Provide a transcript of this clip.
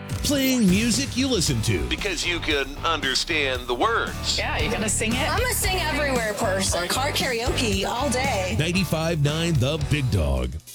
Playing music you listen to. Because you can understand the words. Yeah, you gonna sing it? I'm a sing everywhere person. Car karaoke all day. 95.9 The Big Dog.